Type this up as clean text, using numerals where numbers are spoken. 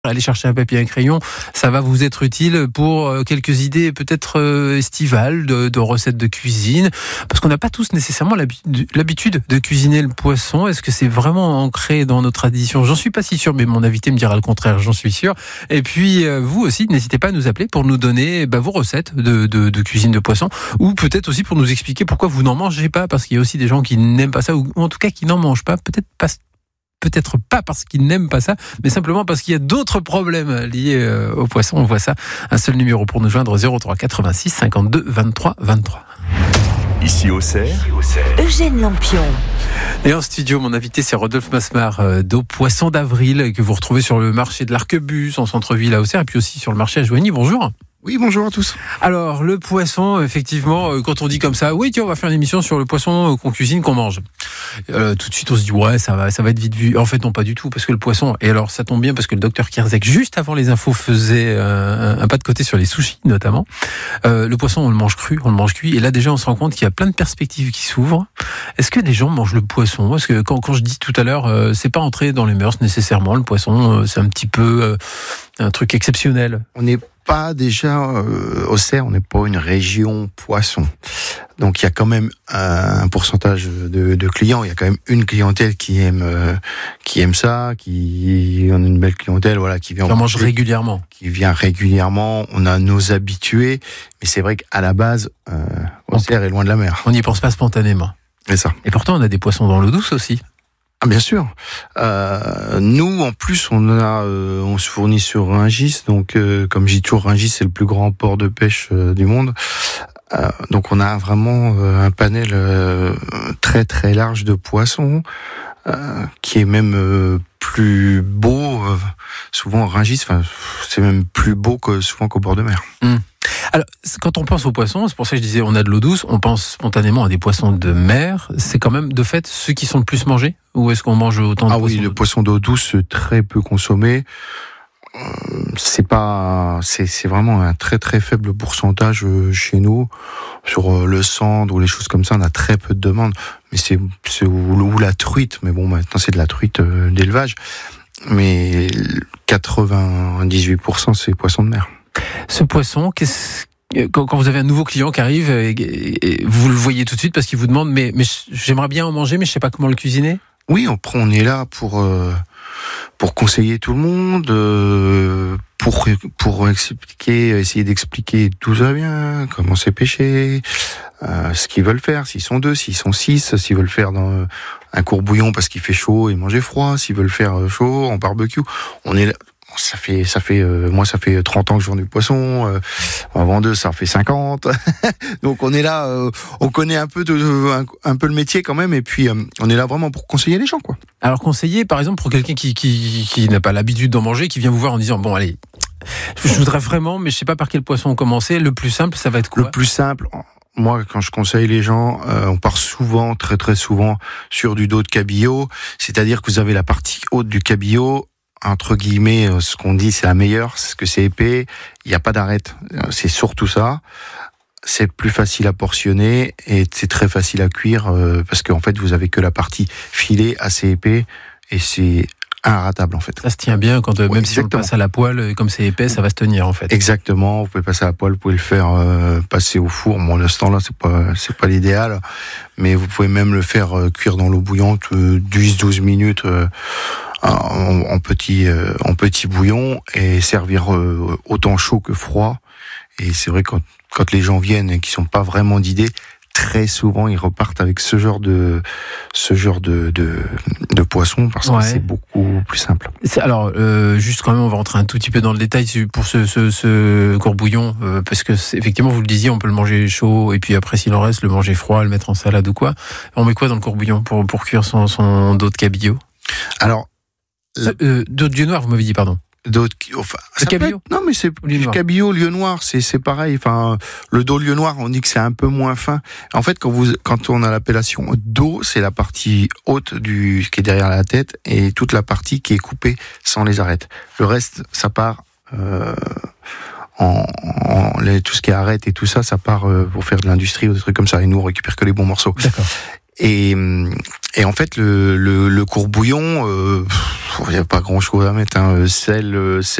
Allez chercher un papier et un crayon, ça va vous être utile pour quelques idées peut-être estivales de recettes de cuisine, parce qu'on n'a pas tous nécessairement l'habitude de cuisiner le poisson. Est-ce que c'est vraiment ancré dans nos traditions ? J'en suis pas si sûr, mais mon invité me dira le contraire, j'en suis sûr. Et puis vous aussi, n'hésitez pas à nous appeler pour nous donner vos recettes de cuisine de poisson, ou peut-être aussi pour nous expliquer pourquoi vous n'en mangez pas, parce qu'il y a aussi des gens qui n'aiment pas ça, ou en tout cas qui n'en mangent pas, peut-être pas parce qu'ils n'aiment pas ça, mais simplement parce qu'il y a d'autres problèmes liés au poisson. On voit ça. Un seul numéro pour nous joindre, 03 86 52 23 23. Ici Auxerre, Eugène Lampion. Et en studio, mon invité, c'est Rodolphe Massemard d'Au Poisson d'Avril, que vous retrouvez sur le marché de l'Arquebuse, en centre-ville à Auxerre, et puis aussi sur le marché à Joigny. Bonjour. Oui, bonjour à tous. Alors, le poisson, effectivement, quand on dit comme ça, oui, tiens, on va faire une émission sur le poisson qu'on cuisine, qu'on mange. Tout de suite, on se dit, ouais, ça va être vite vu. En fait, non, pas du tout, parce que le poisson, et alors, ça tombe bien, parce que le docteur Kierzek, juste avant les infos, faisait un pas de côté sur les sushis, notamment. Le poisson, on le mange cru, on le mange cuit, et là, déjà, on se rend compte qu'il y a plein de perspectives qui s'ouvrent. Est-ce que des gens mangent le poisson ? Parce que quand je dis tout à l'heure, c'est pas entré dans les mœurs nécessairement, le poisson, c'est un petit peu un truc exceptionnel. On n'est pas déjà Auxerre, on n'est pas une région poisson. Donc il y a quand même un pourcentage de clients, il y a quand même une clientèle qui aime ça, qui en a une belle clientèle, voilà, qui vient. On mange régulièrement. Qui vient régulièrement. On a nos habitués, mais c'est vrai qu'à la base, Auxerre est loin de la mer. On n'y pense pas spontanément. C'est ça. Et pourtant, on a des poissons dans l'eau douce aussi. Ah, bien sûr. Nous, en plus, on se fournit sur Rungis. Donc, comme je dis toujours, Rungis, c'est le plus grand port de pêche du monde. Donc, on a vraiment un panel très, très large de poissons, qui est même plus beau. Souvent, Rungis, c'est même plus beau que souvent qu'au bord de mer. Alors, quand on pense aux poissons, c'est pour ça que je disais on a de l'eau douce, on pense spontanément à des poissons de mer. C'est quand même, de fait, ceux qui sont le plus mangés ? Ou est-ce qu'on mange autant de poissons ? Ah oui, le poisson d'eau douce, très peu consommé. C'est vraiment un très très faible pourcentage chez nous. Sur le sandre ou les choses comme ça, on a très peu de demandes. Mais ou la truite. Mais bon, maintenant c'est de la truite d'élevage. Mais 98% c'est poisson de mer. Ce poisson, quand vous avez un nouveau client qui arrive, et vous le voyez tout de suite parce qu'il vous demande mais j'aimerais bien en manger, mais je sais pas comment le cuisiner. Oui, on est là pour conseiller tout le monde, pour essayer d'expliquer d'où ça vient, comment c'est pêché, ce qu'ils veulent faire, s'ils sont 2, s'ils sont 6, s'ils veulent faire dans un courbouillon parce qu'il fait chaud et manger froid, s'ils veulent faire chaud en barbecue. On est là. Moi, ça fait 30 ans que je vends du poisson. Avant d'eux, ça fait 50. Donc, on est là, on connaît un peu le métier quand même. Et puis, on est là vraiment pour conseiller les gens, quoi. Alors, conseiller, par exemple, pour quelqu'un qui n'a pas l'habitude d'en manger, qui vient vous voir en disant, bon, allez, je voudrais vraiment, mais je sais pas par quel poisson commencer. Le plus simple, ça va être quoi ? Le plus simple, moi, quand je conseille les gens, on part souvent, très très souvent, sur du dos de cabillaud. C'est-à-dire que vous avez la partie haute du cabillaud, entre guillemets, ce qu'on dit, c'est la meilleure, c'est que c'est épais, il n'y a pas d'arête. C'est surtout ça. C'est plus facile à portionner et c'est très facile à cuire parce qu'en fait, vous avez que la partie filet assez épais et c'est inratable en fait. Ça se tient bien quand même exactement. Si on le passe à la poêle, comme c'est épais, ça va se tenir en fait. Exactement, vous pouvez passer à la poêle, vous pouvez le faire passer au four. Bon, à ce temps-là, c'est pas l'idéal, mais vous pouvez même le faire cuire dans l'eau bouillante 10-12 minutes en petit bouillon et servir autant chaud que froid. Et c'est vrai que quand les gens viennent et qui sont pas vraiment d'idées, très souvent ils repartent avec ce genre de poisson parce que c'est beaucoup plus simple. Alors juste quand même, on va rentrer un tout petit peu dans le détail pour ce courbouillon parce que effectivement vous le disiez, on peut le manger chaud et puis après s'il en reste le manger froid, le mettre en salade ou quoi. On met quoi dans le courbouillon pour cuire son dos de cabillaud ? Alors dos de lieu noir, vous m'avez dit, pardon. Le cabillaud. Non, mais c'est du cabillaud, lieu noir, c'est pareil. Enfin, le dos lieu noir, on dit que c'est un peu moins fin. En fait, quand on a l'appellation dos, c'est la partie haute qui est derrière la tête et toute la partie qui est coupée sans les arêtes. Le reste, ça part tout ce qui est arête et tout ça, ça part pour faire de l'industrie ou des trucs comme ça. Et nous, on récupère que les bons morceaux. D'accord. Et en fait, le courbouillon, il n'y a pas grand chose à mettre, hein. Sel,